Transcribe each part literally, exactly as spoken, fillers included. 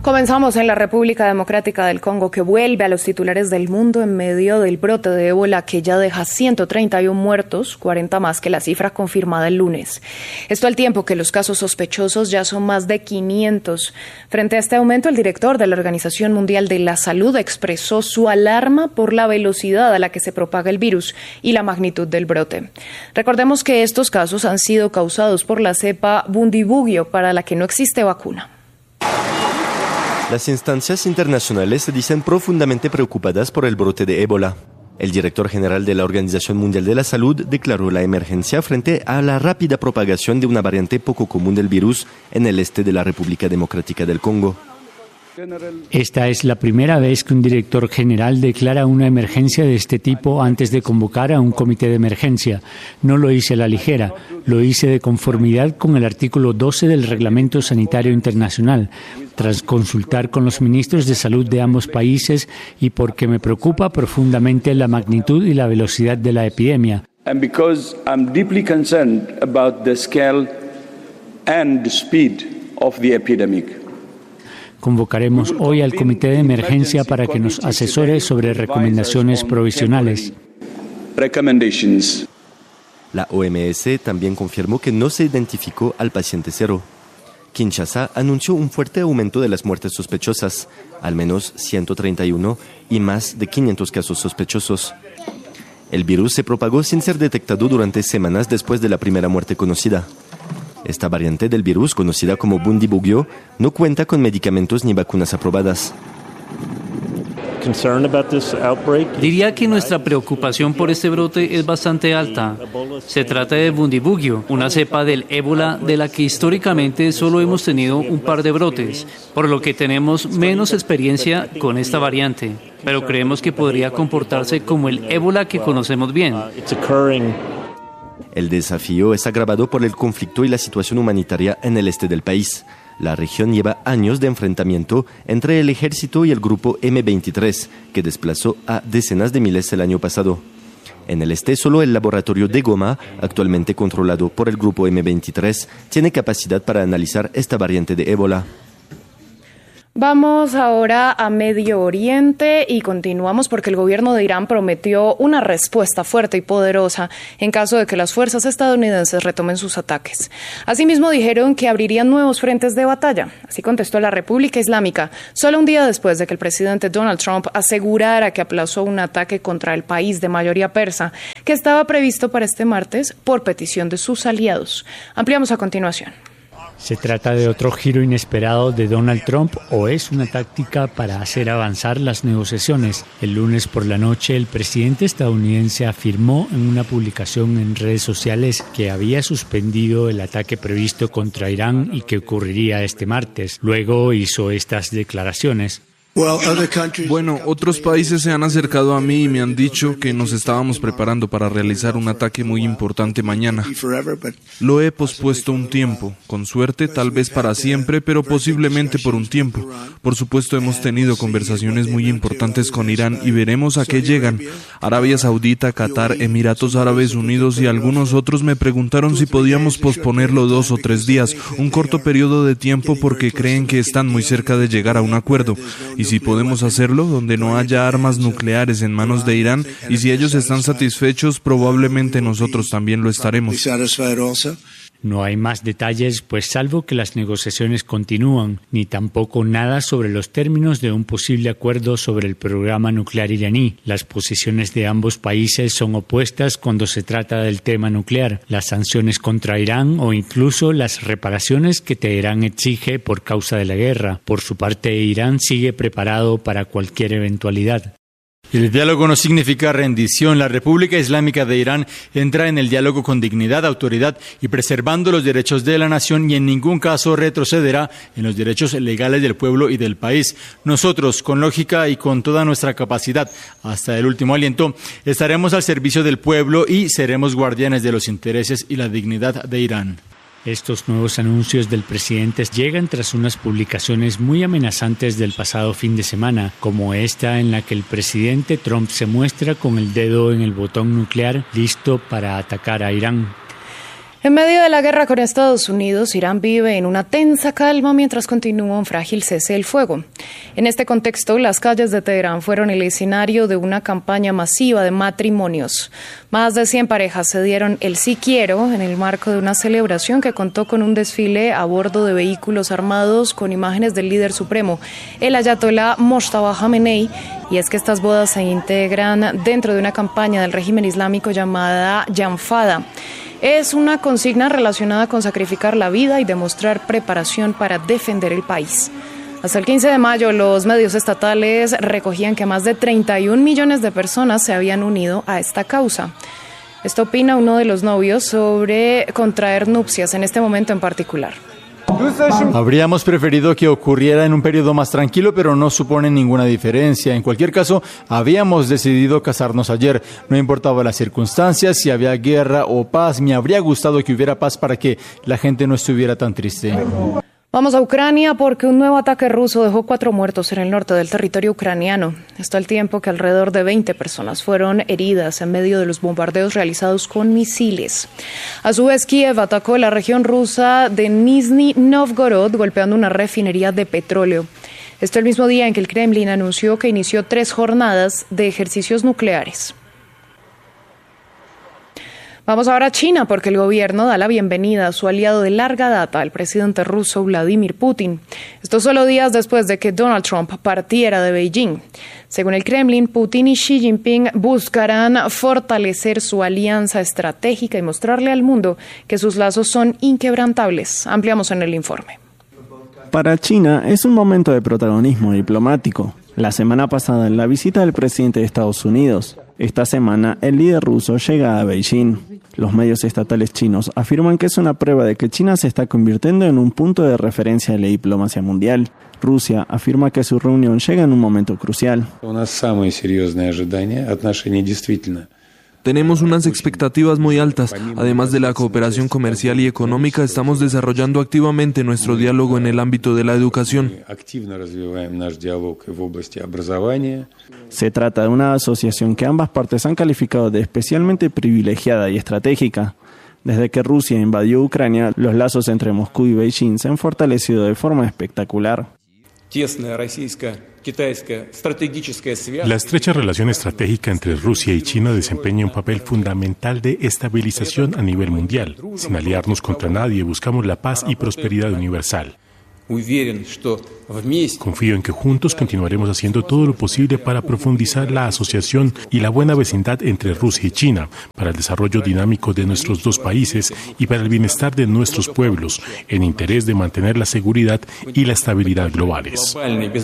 Comenzamos en la República Democrática del Congo, que vuelve a los titulares del mundo en medio del brote de ébola que ya deja ciento treinta y uno muertos, cuarenta más que la cifra confirmada el lunes. Esto al tiempo que los casos sospechosos ya son más de quinientos. Frente a este aumento, el director de la Organización Mundial de la Salud expresó su alarma por la velocidad a la que se propaga el virus y la magnitud del brote. Recordemos que estos casos han sido causados por la cepa Bundibugyo, para la que no existe vacuna. Las instancias internacionales se dicen profundamente preocupadas por el brote de ébola. El director general de la Organización Mundial de la Salud declaró la emergencia frente a la rápida propagación de una variante poco común del virus en el este de la República Democrática del Congo. Esta es la primera vez que un director general declara una emergencia de este tipo antes de convocar a un comité de emergencia. No lo hice a la ligera, lo hice de conformidad con el artículo doce del Reglamento Sanitario Internacional, tras consultar con los ministros de salud de ambos países y porque me preocupa profundamente la magnitud y la velocidad de la epidemia. And because I'm deeply concerned about the scale and the speed of the epidemic. Convocaremos hoy al comité de emergencia para que nos asesore sobre recomendaciones provisionales. La O M S también confirmó que no se identificó al paciente cero. Kinshasa anunció un fuerte aumento de las muertes sospechosas, al menos ciento treinta y uno y más de quinientos casos sospechosos. El virus se propagó sin ser detectado durante semanas después de la primera muerte conocida. Esta variante del virus, conocida como Bundibugyo, no cuenta con medicamentos ni vacunas aprobadas. Diría que nuestra preocupación por este brote es bastante alta. Se trata de Bundibugyo, una cepa del ébola de la que históricamente solo hemos tenido un par de brotes, por lo que tenemos menos experiencia con esta variante, pero creemos que podría comportarse como el ébola que conocemos bien. El desafío es agravado por el conflicto y la situación humanitaria en el este del país. La región lleva años de enfrentamiento entre el ejército y el grupo eme veintitrés, que desplazó a decenas de miles el año pasado. En el este, solo el laboratorio de Goma, actualmente controlado por el grupo eme veintitrés, tiene capacidad para analizar esta variante de ébola. Vamos ahora a Medio Oriente y continuamos porque el gobierno de Irán prometió una respuesta fuerte y poderosa en caso de que las fuerzas estadounidenses retomen sus ataques. Asimismo, dijeron que abrirían nuevos frentes de batalla. Así contestó la República Islámica, solo un día después de que el presidente Donald Trump asegurara que aplazó un ataque contra el país de mayoría persa que estaba previsto para este martes por petición de sus aliados. Ampliamos a continuación. ¿Se trata de otro giro inesperado de Donald Trump o es una táctica para hacer avanzar las negociaciones? El lunes por la noche, el presidente estadounidense afirmó en una publicación en redes sociales que había suspendido el ataque previsto contra Irán y que ocurriría este martes. Luego hizo estas declaraciones. Bueno, otros países se han acercado a mí y me han dicho que nos estábamos preparando para realizar un ataque muy importante mañana. Lo he pospuesto un tiempo, con suerte tal vez para siempre, pero posiblemente por un tiempo. Por supuesto, hemos tenido conversaciones muy importantes con Irán y veremos a qué llegan. Arabia Saudita, Qatar, Emiratos Árabes Unidos y algunos otros me preguntaron si podíamos posponerlo dos o tres días, un corto periodo de tiempo porque creen que están muy cerca de llegar a un acuerdo. Y si podemos hacerlo, donde no haya armas nucleares en manos de Irán, y si ellos están satisfechos, probablemente nosotros también lo estaremos. No hay más detalles, pues salvo que las negociaciones continúan, ni tampoco nada sobre los términos de un posible acuerdo sobre el programa nuclear iraní. Las posiciones de ambos países son opuestas cuando se trata del tema nuclear, las sanciones contra Irán o incluso las reparaciones que Teherán exige por causa de la guerra. Por su parte, Irán sigue preparado para cualquier eventualidad. El diálogo no significa rendición. La República Islámica de Irán entra en el diálogo con dignidad, autoridad y preservando los derechos de la nación y en ningún caso retrocederá en los derechos legales del pueblo y del país. Nosotros, con lógica y con toda nuestra capacidad, hasta el último aliento, estaremos al servicio del pueblo y seremos guardianes de los intereses y la dignidad de Irán. Estos nuevos anuncios del presidente llegan tras unas publicaciones muy amenazantes del pasado fin de semana, como esta en la que el presidente Trump se muestra con el dedo en el botón nuclear listo para atacar a Irán. En medio de la guerra con Estados Unidos, Irán vive en una tensa calma mientras continúa un frágil cese del fuego. En este contexto, las calles de Teherán fueron el escenario de una campaña masiva de matrimonios. Más de cien parejas se dieron el sí quiero en el marco de una celebración que contó con un desfile a bordo de vehículos armados con imágenes del líder supremo, el ayatolá Mojtaba Khamenei. Y es que estas bodas se integran dentro de una campaña del régimen islámico llamada Yanfada. Es una consigna relacionada con sacrificar la vida y demostrar preparación para defender el país. Hasta el quince de mayo, los medios estatales recogían que más de treinta y un millones de personas se habían unido a esta causa. Esto opina uno de los novios sobre contraer nupcias en este momento en particular. Habríamos preferido que ocurriera en un periodo más tranquilo, pero no supone ninguna diferencia. En cualquier caso, habíamos decidido casarnos ayer. No importaba las circunstancias, si había guerra o paz. Me habría gustado que hubiera paz para que la gente no estuviera tan triste. Vamos a Ucrania porque un nuevo ataque ruso dejó cuatro muertos en el norte del territorio ucraniano. Esto al tiempo que alrededor de veinte personas fueron heridas en medio de los bombardeos realizados con misiles. A su vez, Kiev atacó la región rusa de Nizhny Novgorod, golpeando una refinería de petróleo. Esto el mismo día en que el Kremlin anunció que inició tres jornadas de ejercicios nucleares. Vamos ahora a China porque el gobierno da la bienvenida a su aliado de larga data, el presidente ruso Vladimir Putin. Esto solo días después de que Donald Trump partiera de Beijing. Según el Kremlin, Putin y Xi Jinping buscarán fortalecer su alianza estratégica y mostrarle al mundo que sus lazos son inquebrantables. Ampliamos en el informe. Para China es un momento de protagonismo diplomático. La semana pasada, en la visita del presidente de Estados Unidos. Esta semana, el líder ruso llega a Beijing. Los medios estatales chinos afirman que es una prueba de que China se está convirtiendo en un punto de referencia de la diplomacia mundial. Rusia afirma que su reunión llega en un momento crucial. Tenemos unas expectativas muy altas. Además de la cooperación comercial y económica, estamos desarrollando activamente nuestro diálogo en el ámbito de la educación. Se trata de una asociación que ambas partes han calificado de especialmente privilegiada y estratégica. Desde que Rusia invadió Ucrania, los lazos entre Moscú y Beijing se han fortalecido de forma espectacular. La estrecha relación estratégica entre Rusia y China desempeña un papel fundamental de estabilización a nivel mundial. Sin aliarnos contra nadie, buscamos la paz y prosperidad universal. Confío en que juntos continuaremos haciendo todo lo posible para profundizar la asociación y la buena vecindad entre Rusia y China, para el desarrollo dinámico de nuestros dos países y para el bienestar de nuestros pueblos, en interés de mantener la seguridad y la estabilidad globales.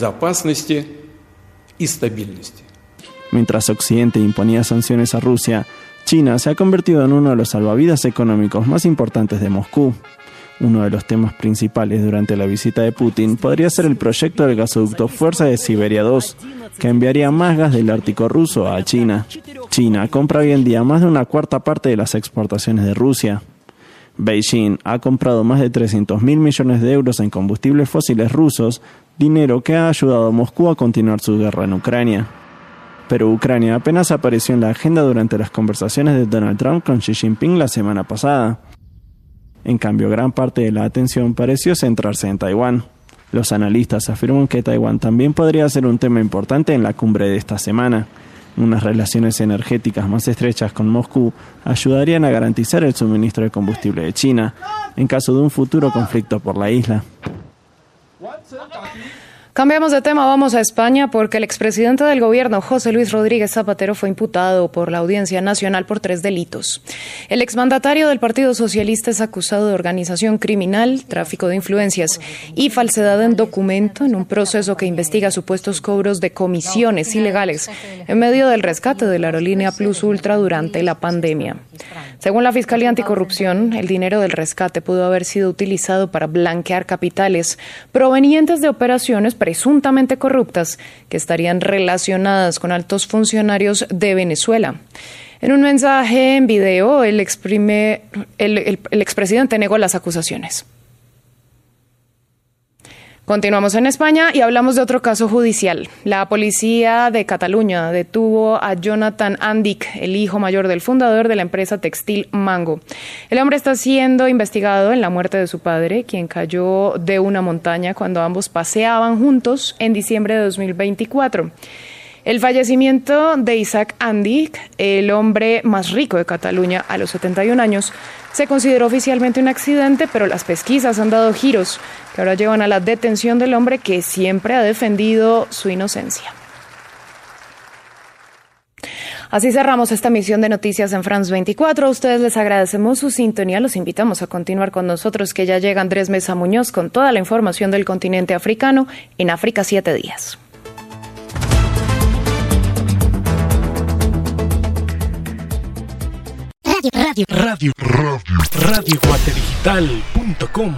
Mientras Occidente imponía sanciones a Rusia, China se ha convertido en uno de los salvavidas económicos más importantes de Moscú. Uno de los temas principales durante la visita de Putin podría ser el proyecto del gasoducto Fuerza de Siberia dos, que enviaría más gas del Ártico ruso a China. China compra hoy en día más de una cuarta parte de las exportaciones de Rusia. Beijing ha comprado más de trescientos mil millones de euros en combustibles fósiles rusos, dinero que ha ayudado a Moscú a continuar su guerra en Ucrania. Pero Ucrania apenas apareció en la agenda durante las conversaciones de Donald Trump con Xi Jinping la semana pasada. En cambio, gran parte de la atención pareció centrarse en Taiwán. Los analistas afirman que Taiwán también podría ser un tema importante en la cumbre de esta semana. Unas relaciones energéticas más estrechas con Moscú ayudarían a garantizar el suministro de combustible de China en caso de un futuro conflicto por la isla. Cambiamos de tema, vamos a España porque el expresidente del gobierno, José Luis Rodríguez Zapatero, fue imputado por la Audiencia Nacional por tres delitos. El exmandatario del Partido Socialista es acusado de organización criminal, tráfico de influencias y falsedad en documento en un proceso que investiga supuestos cobros de comisiones ilegales en medio del rescate de la aerolínea Plus Ultra durante la pandemia. Según la Fiscalía Anticorrupción, el dinero del rescate pudo haber sido utilizado para blanquear capitales provenientes de operaciones presuntamente corruptas que estarían relacionadas con altos funcionarios de Venezuela. En un mensaje en video, el, exprime, el, el, el expresidente negó las acusaciones. Continuamos en España y hablamos de otro caso judicial. La policía de Cataluña detuvo a Jonathan Andic, el hijo mayor del fundador de la empresa textil Mango. El hombre está siendo investigado en la muerte de su padre, quien cayó de una montaña cuando ambos paseaban juntos en diciembre de dos mil veinticuatro. El fallecimiento de Isaac Andic, el hombre más rico de Cataluña a los setenta y un años, se consideró oficialmente un accidente, pero las pesquisas han dado giros que ahora llevan a la detención del hombre que siempre ha defendido su inocencia. Así cerramos esta emisión de Noticias en France veinticuatro. A ustedes les agradecemos su sintonía. Los invitamos a continuar con nosotros, que ya llega Andrés Mesa Muñoz con toda la información del continente africano en África siete días. Radio, radio, radio, radio guatedigital punto com.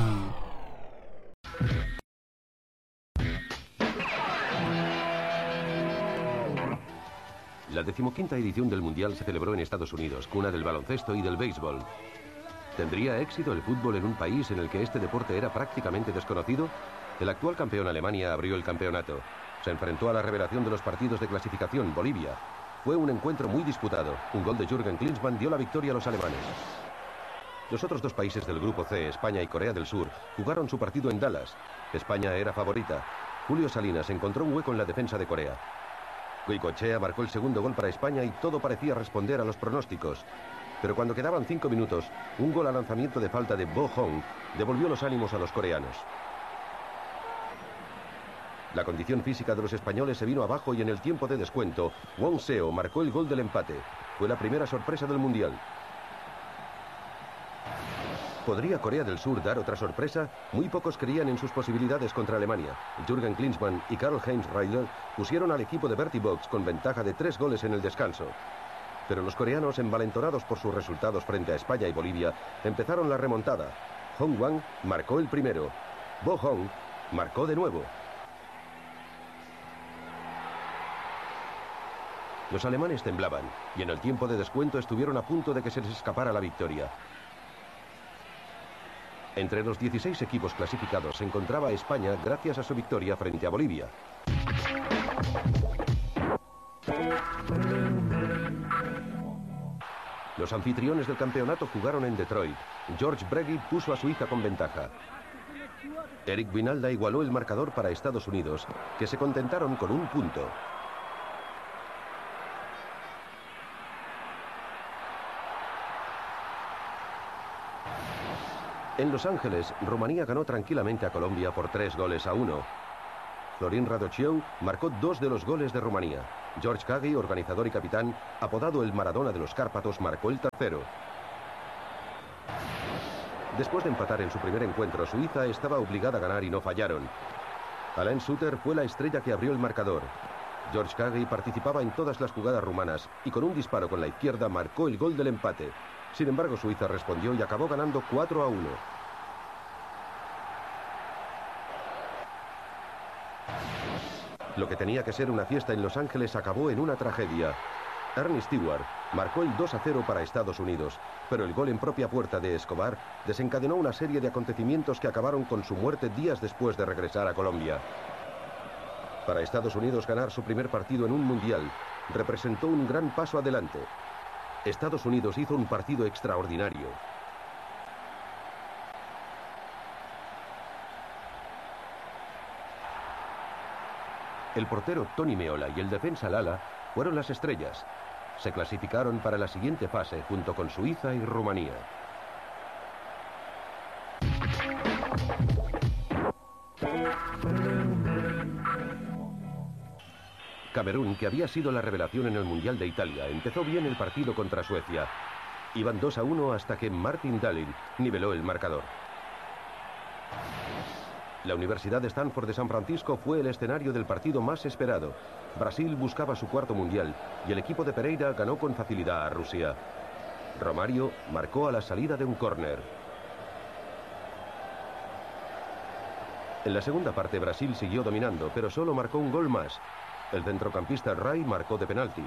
La decimoquinta edición del Mundial se celebró en Estados Unidos, cuna del baloncesto y del béisbol. ¿Tendría éxito el fútbol en un país en el que este deporte era prácticamente desconocido? El actual campeón Alemania abrió el campeonato. Se enfrentó a la revelación de los partidos de clasificación, Bolivia. Fue un encuentro muy disputado. Un gol de Jürgen Klinsmann dio la victoria a los alemanes. Los otros dos países del grupo C, España y Corea del Sur, jugaron su partido en Dallas. España era favorita. Julio Salinas encontró un hueco en la defensa de Corea. Goicoechea marcó el segundo gol para España y todo parecía responder a los pronósticos. Pero cuando quedaban cinco minutos, un gol a lanzamiento de falta de Bo Hong devolvió los ánimos a los coreanos. La condición física de los españoles se vino abajo y en el tiempo de descuento, Wong Seo marcó el gol del empate. Fue la primera sorpresa del Mundial. ¿Podría Corea del Sur dar otra sorpresa? Muy pocos creían en sus posibilidades contra Alemania. Jürgen Klinsmann y Karl-Heinz Reiler pusieron al equipo de Bertie Box con ventaja de tres goles en el descanso. Pero los coreanos, envalentonados por sus resultados frente a España y Bolivia, empezaron la remontada. Hong Wang marcó el primero. Bo Hong marcó de nuevo. Los alemanes temblaban y en el tiempo de descuento estuvieron a punto de que se les escapara la victoria. Entre los dieciséis equipos clasificados se encontraba España gracias a su victoria frente a Bolivia. Los anfitriones del campeonato jugaron en Detroit. George Breggy puso a su hija con ventaja. Eric Winalda igualó el marcador para Estados Unidos, que se contentaron con un punto. En Los Ángeles, Rumanía ganó tranquilamente a Colombia por tres goles a uno. Florin Radociu marcó dos de los goles de Rumanía. George Hagi, organizador y capitán, apodado el Maradona de los Cárpatos, marcó el tercero. Después de empatar en su primer encuentro, Suiza estaba obligada a ganar y no fallaron. Alain Suter fue la estrella que abrió el marcador. George Hagi participaba en todas las jugadas rumanas y con un disparo con la izquierda marcó el gol del empate. Sin embargo, Suiza respondió y acabó ganando cuatro a uno. Lo que tenía que ser una fiesta en Los Ángeles acabó en una tragedia. Ernie Stewart marcó el dos a cero para Estados Unidos, pero el gol en propia puerta de Escobar desencadenó una serie de acontecimientos que acabaron con su muerte días después de regresar a Colombia. Para Estados Unidos, ganar su primer partido en un mundial representó un gran paso adelante. Estados Unidos hizo un partido extraordinario. El portero Tony Meola y el defensa Lala fueron las estrellas. Se clasificaron para la siguiente fase junto con Suiza y Rumanía. Camerún, que había sido la revelación en el Mundial de Italia, empezó bien el partido contra Suecia. Iban dos a uno hasta que Martin Dahlin niveló el marcador. La Universidad de Stanford de San Francisco fue el escenario del partido más esperado. Brasil buscaba su cuarto mundial y el equipo de Pereira ganó con facilidad a Rusia. Romario marcó a la salida de un córner. En la segunda parte Brasil siguió dominando, pero solo marcó un gol más. El centrocampista Rai marcó de penalti.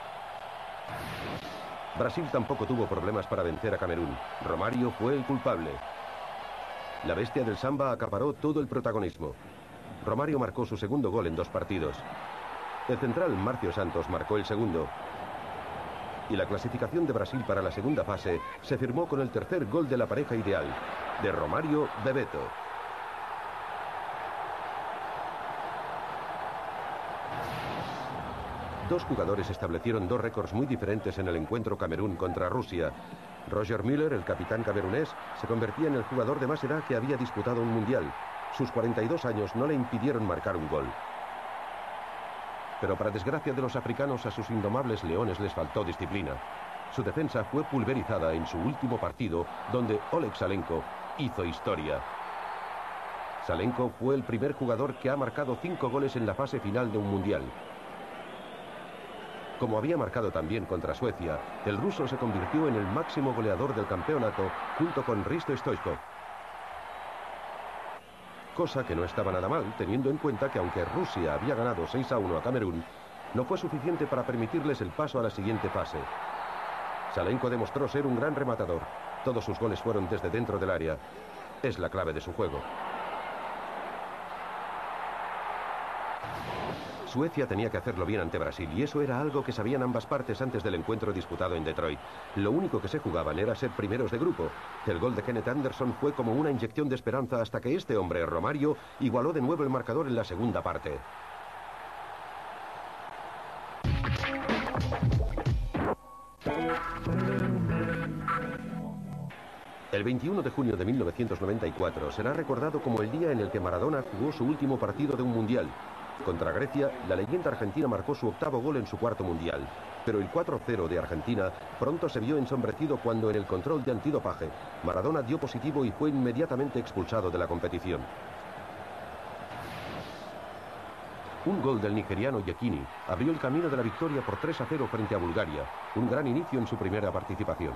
Brasil tampoco tuvo problemas para vencer a Camerún. Romario fue el culpable. La bestia del samba acaparó todo el protagonismo. Romario marcó su segundo gol en dos partidos. El central Márcio Santos marcó el segundo. Y la clasificación de Brasil para la segunda fase se firmó con el tercer gol de la pareja ideal, de Romario Bebeto. Dos jugadores establecieron dos récords muy diferentes en el encuentro Camerún contra Rusia. Roger Müller, el capitán camerunés, se convertía en el jugador de más edad que había disputado un mundial. Sus cuarenta y dos años no le impidieron marcar un gol. Pero para desgracia de los africanos, a sus indomables leones les faltó disciplina. Su defensa fue pulverizada en su último partido, donde Oleg Salenko hizo historia. Salenko fue el primer jugador que ha marcado cinco goles en la fase final de un mundial. Como había marcado también contra Suecia, el ruso se convirtió en el máximo goleador del campeonato junto con Hristo Stoichkov. Cosa que no estaba nada mal, teniendo en cuenta que aunque Rusia había ganado seis a uno a Camerún, no fue suficiente para permitirles el paso a la siguiente fase. Salenko demostró ser un gran rematador. Todos sus goles fueron desde dentro del área. Es la clave de su juego. Suecia tenía que hacerlo bien ante Brasil, y eso era algo que sabían ambas partes antes del encuentro disputado en Detroit. Lo único que se jugaban era ser primeros de grupo. El gol de Kenneth Anderson fue como una inyección de esperanza hasta que este hombre, Romario, igualó de nuevo el marcador en la segunda parte. El veintiuno de junio de mil novecientos noventa y cuatro será recordado como el día en el que Maradona jugó su último partido de un mundial. Contra Grecia, la leyenda argentina marcó su octavo gol en su cuarto mundial. Pero el cuatro cero de Argentina pronto se vio ensombrecido cuando en el control de antidopaje Maradona dio positivo y fue inmediatamente expulsado de la competición. Un gol del nigeriano Yekini abrió el camino de la victoria por tres a cero frente a Bulgaria, un gran inicio en su primera participación.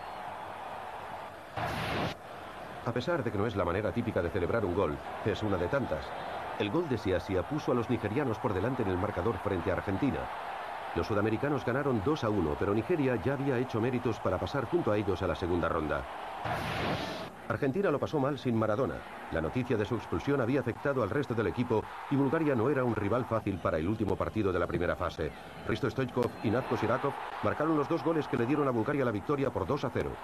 A pesar de que no es la manera típica de celebrar un gol, es una de tantas. El gol de Siasia puso a los nigerianos por delante en el marcador frente a Argentina. Los sudamericanos ganaron dos a uno, pero Nigeria ya había hecho méritos para pasar junto a ellos a la segunda ronda. Argentina lo pasó mal sin Maradona. La noticia de su expulsión había afectado al resto del equipo y Bulgaria no era un rival fácil para el último partido de la primera fase. Hristo Stoichkov y Natko Sirakov marcaron los dos goles que le dieron a Bulgaria la victoria por dos a cero.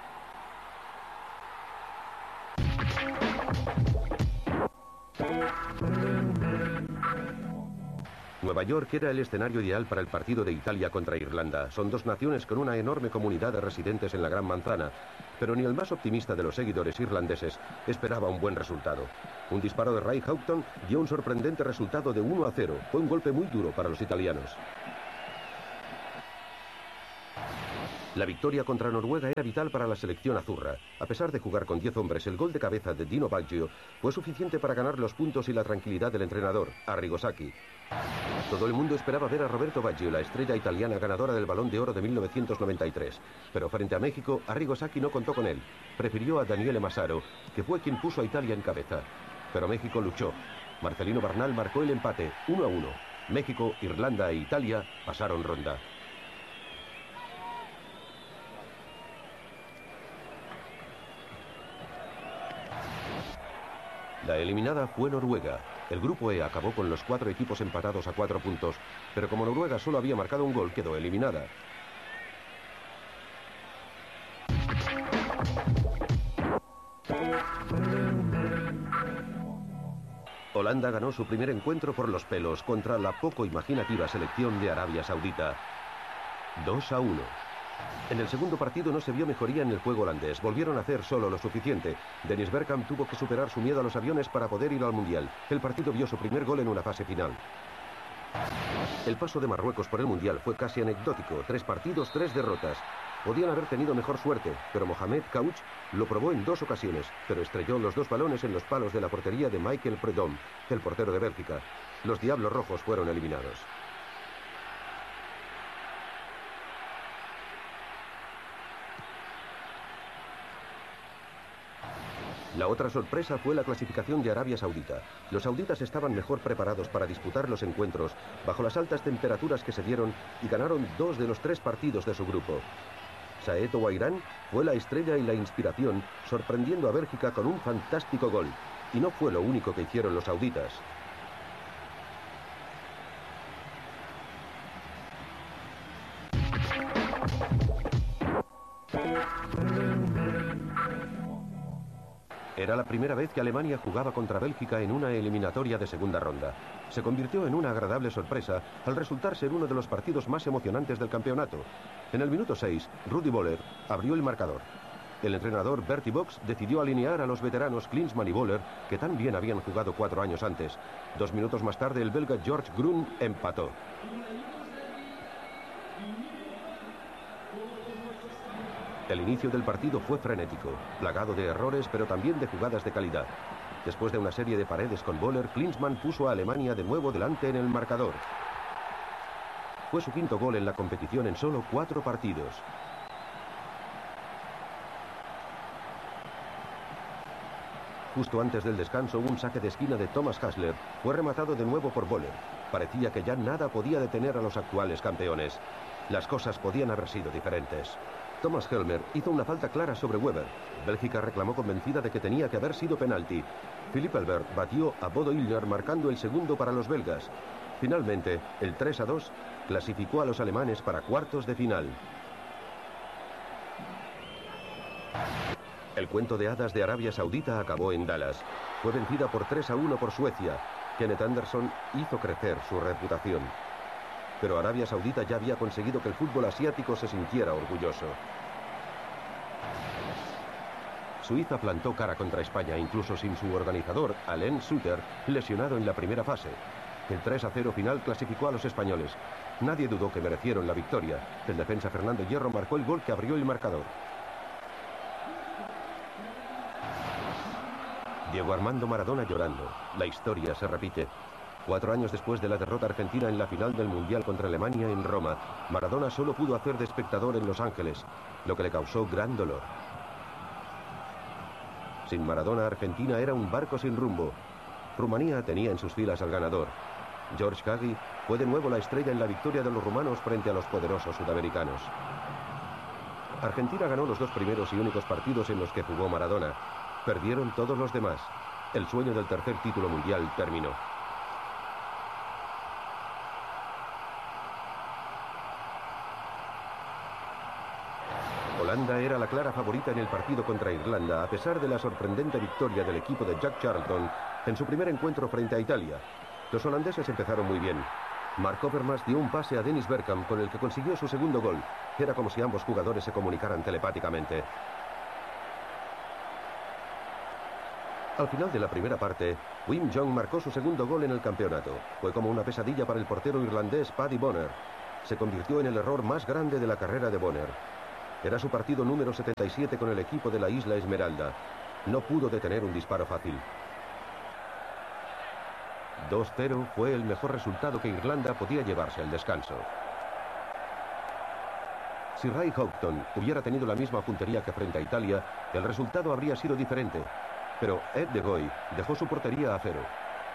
Nueva York era el escenario ideal para el partido de Italia contra Irlanda. Son dos naciones con una enorme comunidad de residentes en la Gran Manzana, pero ni el más optimista de los seguidores irlandeses esperaba un buen resultado. Un disparo de Ray Houghton dio un sorprendente resultado de uno a cero. Fue un golpe muy duro para los italianos. La victoria contra Noruega era vital para la selección azurra. A pesar de jugar con diez hombres, el gol de cabeza de Dino Baggio fue suficiente para ganar los puntos y la tranquilidad del entrenador, Arrigo Sacchi. Todo el mundo esperaba ver a Roberto Baggio, la estrella italiana ganadora del Balón de Oro de mil novecientos noventa y tres. Pero frente a México, Arrigo Sacchi no contó con él. Prefirió a Daniele Massaro, que fue quien puso a Italia en cabeza. Pero México luchó. Marcelino Bernal marcó el empate, uno a uno. México, Irlanda e Italia pasaron ronda. La eliminada fue Noruega. El grupo E acabó con los cuatro equipos empatados a cuatro puntos, pero como Noruega solo había marcado un gol, quedó eliminada. Holanda ganó su primer encuentro por los pelos contra la poco imaginativa selección de Arabia Saudita. dos a uno. En el segundo partido no se vio mejoría en el juego holandés. Volvieron a hacer solo lo suficiente. Dennis Bergkamp tuvo que superar su miedo a los aviones para poder ir al Mundial. El partido vio su primer gol en una fase final. El paso de Marruecos por el Mundial fue casi anecdótico. Tres partidos, tres derrotas. Podían haber tenido mejor suerte, pero Mohamed Couch lo probó en dos ocasiones, pero estrelló los dos balones en los palos de la portería de Michael Prudhomme, el portero de Bélgica. Los Diablos Rojos fueron eliminados. La otra sorpresa fue la clasificación de Arabia Saudita. Los sauditas estaban mejor preparados para disputar los encuentros bajo las altas temperaturas que se dieron y ganaron dos de los tres partidos de su grupo. Saed Ouairán fue la estrella y la inspiración, sorprendiendo a Bélgica con un fantástico gol. Y no fue lo único que hicieron los sauditas. Era la primera vez que Alemania jugaba contra Bélgica en una eliminatoria de segunda ronda. Se convirtió en una agradable sorpresa al resultar ser uno de los partidos más emocionantes del campeonato. En el minuto seis, Rudi Völler abrió el marcador. El entrenador Bertie Box decidió alinear a los veteranos Klinsmann y Völler, que tan bien habían jugado cuatro años antes. Dos minutos más tarde, el belga George Grun empató. El inicio del partido fue frenético, plagado de errores, pero también de jugadas de calidad. Después de una serie de paredes con Völler, Klinsmann puso a Alemania de nuevo delante en el marcador. Fue su quinto gol en la competición en solo cuatro partidos. Justo antes del descanso, un saque de esquina de Thomas Hasler fue rematado de nuevo por Völler. Parecía que ya nada podía detener a los actuales campeones. Las cosas podían haber sido diferentes. Thomas Helmer hizo una falta clara sobre Weber. Bélgica reclamó convencida de que tenía que haber sido penalti. Philippe Albert batió a Bodo Illner marcando el segundo para los belgas. Finalmente, el tres a dos clasificó a los alemanes para cuartos de final. El cuento de hadas de Arabia Saudita acabó en Dallas. Fue vencida por tres a uno por Suecia. Kenneth Anderson hizo crecer su reputación. Pero Arabia Saudita ya había conseguido que el fútbol asiático se sintiera orgulloso. Suiza plantó cara contra España, incluso sin su organizador, Alain Sutter, lesionado en la primera fase. El tres a cero final clasificó a los españoles. Nadie dudó que merecieron la victoria. El defensa Fernando Hierro marcó el gol que abrió el marcador. Diego Armando Maradona llorando. La historia se repite. Cuatro años después de la derrota argentina en la final del Mundial contra Alemania en Roma, Maradona solo pudo hacer de espectador en Los Ángeles, lo que le causó gran dolor. Sin Maradona, Argentina era un barco sin rumbo. Rumanía tenía en sus filas al ganador. George Hagi fue de nuevo la estrella en la victoria de los rumanos frente a los poderosos sudamericanos. Argentina ganó los dos primeros y únicos partidos en los que jugó Maradona. Perdieron todos los demás. El sueño del tercer título mundial terminó. Holanda era la clara favorita en el partido contra Irlanda, a pesar de la sorprendente victoria del equipo de Jack Charlton en su primer encuentro frente a Italia. Los holandeses empezaron muy bien. Mark Overmars dio un pase a Dennis Bergkamp con el que consiguió su segundo gol. Era como si ambos jugadores se comunicaran telepáticamente. Al final de la primera parte, Wim Jong marcó su segundo gol en el campeonato. Fue como una pesadilla para el portero irlandés Paddy Bonner. Se convirtió en el error más grande de la carrera de Bonner. Era su partido número setenta y siete con el equipo de la Isla Esmeralda. No pudo detener un disparo fácil. dos cero fue el mejor resultado que Irlanda podía llevarse al descanso. Si Ray Houghton hubiera tenido la misma puntería que frente a Italia, el resultado habría sido diferente. Pero Ed de Goey dejó su portería a cero.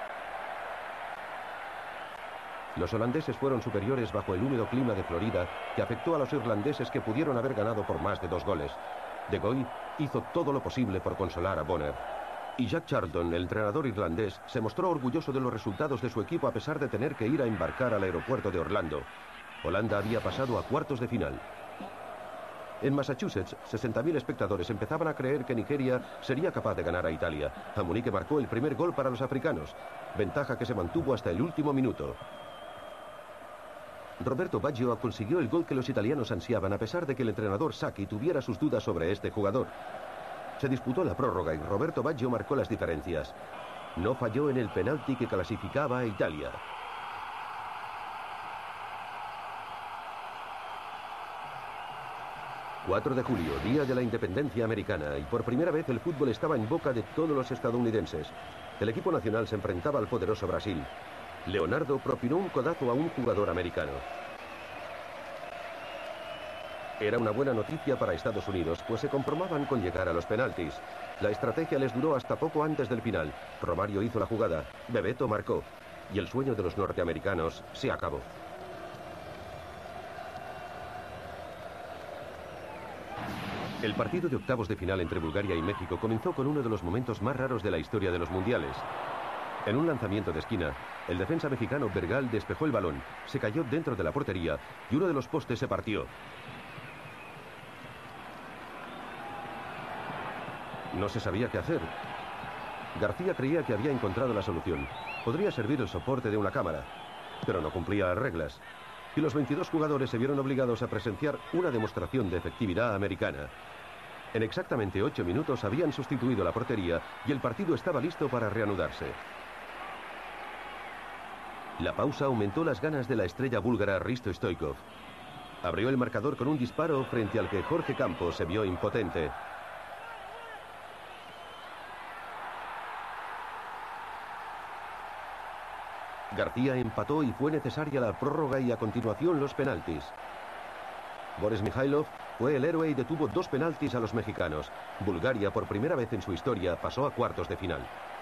Los holandeses fueron superiores bajo el húmedo clima de Florida, que afectó a los irlandeses, que pudieron haber ganado por más de dos goles. De Goey hizo todo lo posible por consolar a Bonner. Y Jack Charlton, el entrenador irlandés, se mostró orgulloso de los resultados de su equipo a pesar de tener que ir a embarcar al aeropuerto de Orlando. Holanda había pasado a cuartos de final. En Massachusetts, sesenta mil espectadores empezaban a creer que Nigeria sería capaz de ganar a Italia. Amunique marcó el primer gol para los africanos, ventaja que se mantuvo hasta el último minuto. Roberto Baggio consiguió el gol que los italianos ansiaban, a pesar de que el entrenador Sacchi tuviera sus dudas sobre este jugador. Se disputó la prórroga y Roberto Baggio marcó las diferencias. No falló en el penalti que clasificaba a Italia. cuatro de julio, día de la independencia americana, y por primera vez el fútbol estaba en boca de todos los estadounidenses. El equipo nacional se enfrentaba al poderoso Brasil. Leonardo propinó un codazo a un jugador americano. Era una buena noticia para Estados Unidos, pues se conformaban con llegar a los penaltis. La estrategia les duró hasta poco antes del final. Romario hizo la jugada, Bebeto marcó, y el sueño de los norteamericanos se acabó. El partido de octavos de final entre Bulgaria y México comenzó con uno de los momentos más raros de la historia de los mundiales. En un lanzamiento de esquina, el defensa mexicano Bergal despejó el balón, se cayó dentro de la portería y uno de los postes se partió. No se sabía qué hacer. García creía que había encontrado la solución. Podría servir el soporte de una cámara, pero no cumplía las reglas. Y los veintidós jugadores se vieron obligados a presenciar una demostración de efectividad americana. En exactamente ocho minutos habían sustituido la portería y el partido estaba listo para reanudarse. La pausa aumentó las ganas de la estrella búlgara Hristo Stoichkov. Abrió el marcador con un disparo frente al que Jorge Campos se vio impotente. García empató y fue necesaria la prórroga y a continuación los penaltis. Boris Mikhailov fue el héroe y detuvo dos penaltis a los mexicanos. Bulgaria, por primera vez en su historia, pasó a cuartos de final.